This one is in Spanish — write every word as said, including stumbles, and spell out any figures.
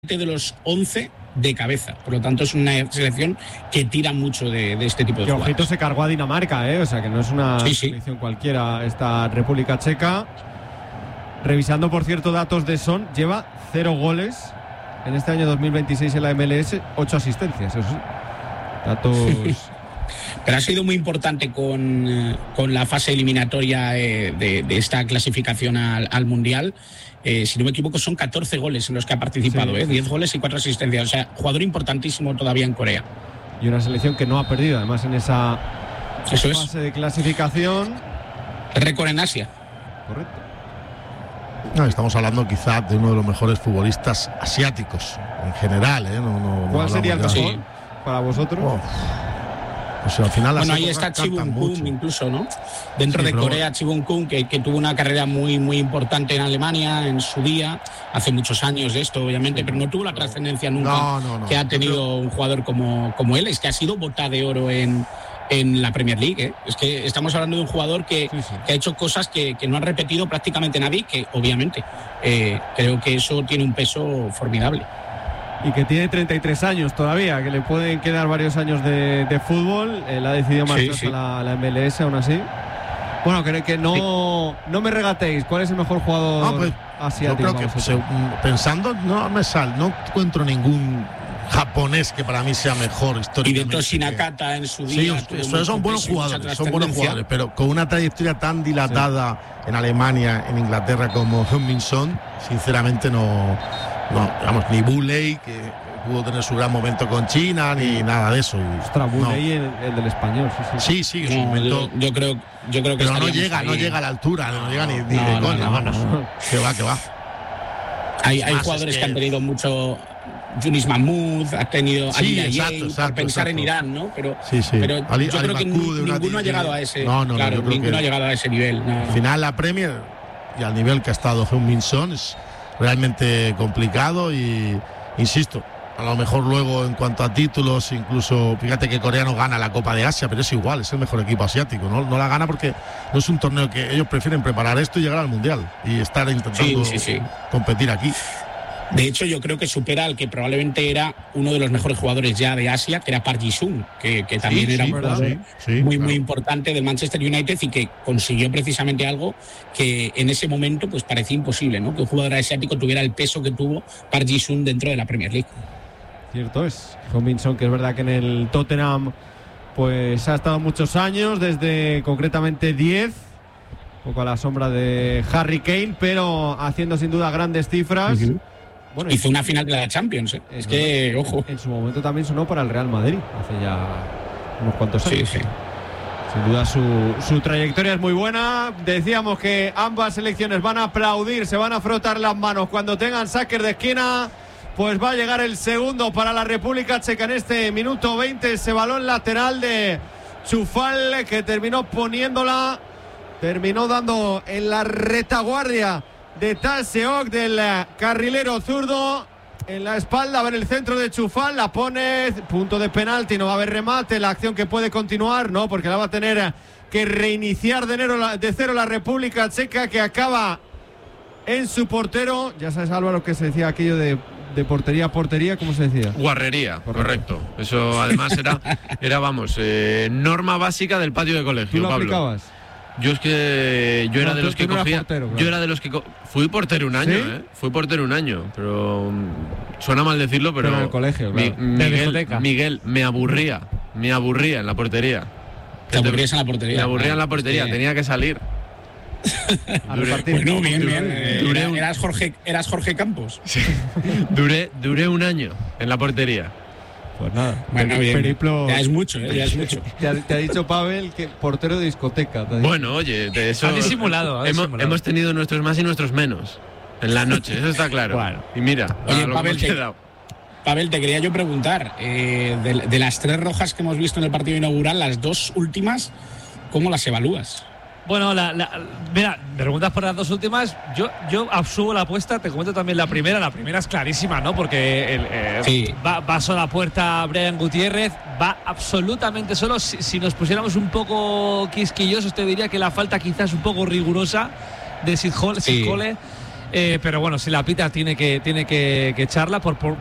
de los once de cabeza, por lo tanto es una selección que tira mucho de, de este tipo de que jugadores. ojito se cargó a Dinamarca, ¿eh? O sea que no es una sí, sí. selección cualquiera esta República Checa. Revisando, por cierto, datos de Son, lleva cero goles en este año dos mil veintiséis en la M L S, ocho asistencias, eso sí. Datos... Pero ha sido muy importante con, con la fase eliminatoria eh, de, de esta clasificación al, al Mundial. Eh, si no me equivoco, son catorce goles en los que ha participado, sí. eh, diez goles y cuatro asistencias. O sea, jugador importantísimo todavía en Corea. Y una selección que no ha perdido, además, en esa Eso fase es. de clasificación. Récord en Asia. Correcto. No, estamos hablando quizá de uno de los mejores futbolistas asiáticos en general, ¿eh? No, no, ¿Cuál no sería el mejor sí. para vosotros? Oh. O sea, al final bueno, ahí está Chibun Kun incluso, ¿no? Dentro sí, de Corea, Chibun Kun, que, que tuvo una carrera muy, muy importante en Alemania en su día, hace muchos años de esto, obviamente, sí, pero no tuvo la trascendencia nunca no, no, no. que ha tenido un jugador como, como él, es que ha sido bota de oro en, en la Premier League, ¿eh? Es que estamos hablando de un jugador que, sí, sí. que ha hecho cosas que, que no ha repetido prácticamente nadie, que obviamente eh, creo que eso tiene un peso formidable. Y que tiene treinta y tres años todavía, que le pueden quedar varios años de, de fútbol. Él ha decidido marcharse sí, sí. a, la, a la M L S aún así. Bueno, que, que no, sí. no me regatéis. ¿Cuál es el mejor jugador no, pues, asiático? Yo creo que se, pensando, no me sal, no encuentro ningún japonés que para mí sea mejor históricamente. Y dentro Shinakata en su día. Sí, eso, son buenos jugadores, son buenos jugadores, pero con una trayectoria tan dilatada sí. en Alemania, en Inglaterra como Heung-min Son, sinceramente no... No, digamos, ni Buley, que pudo tener su gran momento con China, ni nada de eso. Y, Ostras, Buley, no. el, el del español, sí, sí. Sí, sí, en su no, momento. Yo, yo creo, yo creo que. Pero no llega, ahí. no llega a la altura, no, no llega ni, ni no, de no, coña, no, vamos. No, no. Que va, que va. Hay, hay jugadores es que... que han tenido mucho. Yunis Mahmoud ha tenido sí, Ali exacto, Ayei, exacto, por pensar exacto. en Irán, ¿no? Pero, sí, sí. pero Ali, yo Ali creo que Bakú ninguno Nati, ha llegado a ese. No, no, claro, yo creo ninguno que ha llegado a ese nivel. No. Al final la Premier y al nivel que ha estado Heung-min Son es realmente complicado y insisto. A lo mejor luego en cuanto a títulos, incluso fíjate que Corea no gana la Copa de Asia, pero es igual, es el mejor equipo asiático, ¿no? No la gana porque no es un torneo que ellos prefieren preparar esto y llegar al Mundial y estar intentando sí, sí, sí. competir aquí. De hecho, yo creo que supera al que probablemente era uno de los mejores jugadores ya de Asia, que era Park Ji-sung, que, que también sí, era sí, un jugador sí, sí, muy, claro. muy importante del Manchester United y que consiguió precisamente algo que en ese momento pues parecía imposible, ¿no? Que un jugador asiático tuviera el peso que tuvo Park Ji-sung dentro de la Premier League. Cierto es. Heung-min Son, que es verdad que en el Tottenham pues ha estado muchos años, desde concretamente diez, un poco a la sombra de Harry Kane, pero haciendo sin duda grandes cifras. Uh-huh. Bueno, hizo una final de la Champions, ¿eh? Es que, ojo. En su momento también sonó para el Real Madrid, hace ya unos cuantos años. Sí, sí. Sin duda su, su trayectoria es muy buena. Decíamos que ambas selecciones van a aplaudir, se van a frotar las manos cuando tengan saques de esquina. Pues va a llegar el segundo para la República Checa en este minuto veinte. Ese balón lateral de Chufal que terminó poniéndola, terminó dando en la retaguardia de Taseok, del carrilero zurdo, en la espalda. A ver el centro de Chufal, la pone, punto de penalti, no va a haber remate. La acción que puede continuar, no, porque la va a tener que reiniciar de, enero, de cero la República Checa, que acaba en su portero. Ya sabes, Álvaro, que se decía aquello de de portería a portería, ¿cómo se decía? Guarrería, correcto. correcto. Eso además era, era vamos, eh, norma básica del patio de colegio. ¿Tú lo Pablo. aplicabas? Yo es que yo no, era de los que no cogía. Portero, claro. Yo era de los que co fui portero un año, ¿sí? ¿eh? Fui portero un año, pero um, suena mal decirlo, pero, pero en el colegio, claro. Mi, Miguel, Miguel me aburría, me aburría en la portería. ¿Te aburrías en la portería? Me aburría en la portería, sí. Tenía que salir. Duré, bueno, bien, bien. Duré un... ¿Eras, Jorge, ¿Eras Jorge Campos? Sí. duré, duré un año en la portería. Pues nada, bueno, bien. Periplo... Ya es mucho, ¿eh? Ya es mucho. Te ha, te ha dicho Pavel que portero de discoteca. Bueno, oye, de eso... Ha disimulado, ha hemos, disimulado. hemos tenido nuestros más y nuestros menos en la noche, eso está claro. Bueno. Y mira, oye, Pavel, te, Pavel, te quería yo preguntar, eh, de, de las tres rojas que hemos visto en el partido inaugural, las dos últimas, ¿cómo las evalúas? Bueno, la, la, mira, me preguntas por las dos últimas. Yo, yo subo la apuesta, te comento también la primera. La primera es clarísima, ¿no? Porque el, eh, sí. va, va solo a puerta Brian Gutiérrez, va absolutamente solo. Si, si nos pusiéramos un poco quisquillosos, te diría que la falta quizás un poco rigurosa de Sidhole. Sí. Eh, pero bueno, si la pita tiene que, tiene que, que echarla por, por